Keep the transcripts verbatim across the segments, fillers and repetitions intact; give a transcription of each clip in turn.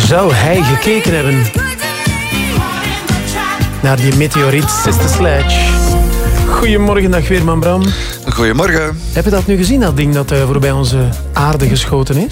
Zou hij gekeken hebben naar die meteoriet Sister Sledge? Goedemorgen, dag Weerman Bram. Goedemorgen. Heb je dat nu gezien, dat ding dat uh, voorbij onze aarde geschoten is?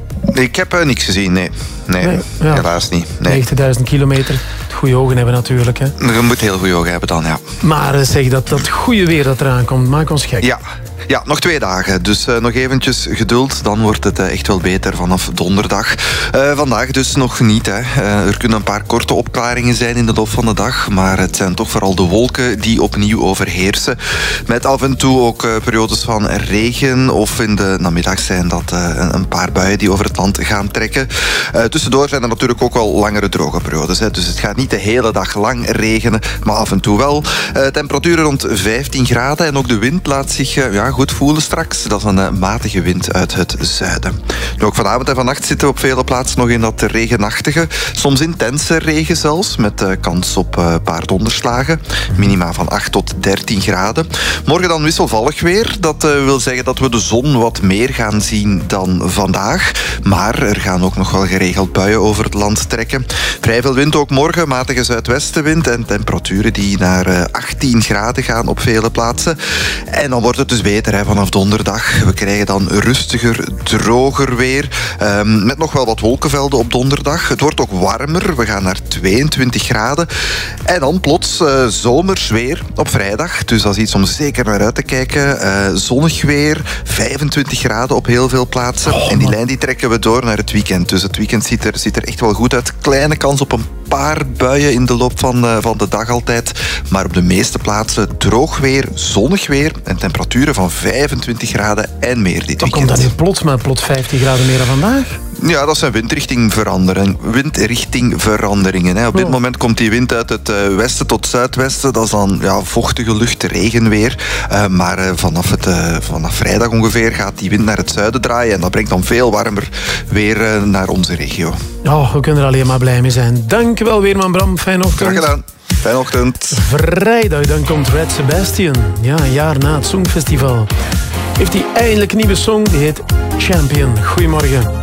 Ik heb uh, niks gezien, nee. Nee, nee ja. Helaas niet. Nee. negentigduizend kilometer. Goede ogen hebben natuurlijk. Hè. Je moet heel goede ogen hebben dan, ja. Maar uh, zeg, dat, dat goede weer dat eraan komt, maak ons gek. Ja. Ja, nog twee dagen. Dus uh, nog eventjes geduld. Dan wordt het uh, echt wel beter vanaf donderdag. Uh, vandaag dus nog niet. Hè. Uh, er kunnen een paar korte opklaringen zijn in de loop van de dag. Maar het zijn toch vooral de wolken die opnieuw overheersen. Met af en toe ook uh, periodes van regen. Of in de namiddag zijn dat uh, een paar buien die over het land gaan trekken. Uh, tussendoor zijn er natuurlijk ook wel langere droge periodes. Hè. Dus het gaat niet de hele dag lang regenen. Maar af en toe wel. Uh, temperaturen rond vijftien graden. En ook de wind laat zich uh, ja, goed voelen straks. Dat is een uh, matige wind uit het zuiden. Nu, ook vanavond en vannacht zitten we op vele plaatsen nog in dat regenachtige, soms intense regen zelfs, met uh, kans op een uh, paar donderslagen. Minima van acht tot dertien graden. Morgen dan wisselvallig weer. Dat uh, wil zeggen dat we de zon wat meer gaan zien dan vandaag. Maar er gaan ook nog wel geregeld buien over het land trekken. Vrij veel wind ook morgen, matige zuidwestenwind en temperaturen die naar uh, achttien graden gaan op vele plaatsen. En dan wordt het dus beter hè, vanaf donderdag. We krijgen dan rustiger, droger weer. Um, met nog wel wat wolkenvelden op donderdag. Het wordt ook warmer. We gaan naar tweeëntwintig graden. En dan plots uh, zomers weer op vrijdag. Dus dat is iets om zeker naar uit te kijken. Uh, zonnig weer. vijfentwintig graden op heel veel plaatsen. Oh, en die lijn die trekken we door naar het weekend. Dus het weekend ziet er, ziet er echt wel goed uit. Kleine kans op een paar buien in de loop van, uh, van de dag altijd. Maar op de meeste plaatsen droog weer, zonnig weer en temperaturen van vijfentwintig graden en meer dit dan weekend. Komt dat nu plots met plots vijftien graden meer dan vandaag? Ja, dat zijn windrichtingveranderingen. Windrichtingveranderingen. Hè. Op dit oh. moment komt die wind uit het uh, westen tot zuidwesten. Dat is dan ja, vochtige lucht, regenweer. Uh, maar uh, vanaf, het, uh, vanaf vrijdag ongeveer gaat die wind naar het zuiden draaien. En dat brengt dan veel warmer weer uh, naar onze regio. Oh, we kunnen er alleen maar blij mee zijn. Dankjewel, Weerman Bram. Fijne ochtend. Graag gedaan. Fijne ochtend. Vrijdag, dan komt Red Sebastian. Ja, een jaar na het Songfestival. Heeft hij eindelijk een nieuwe song. Die heet Champion. Goedemorgen.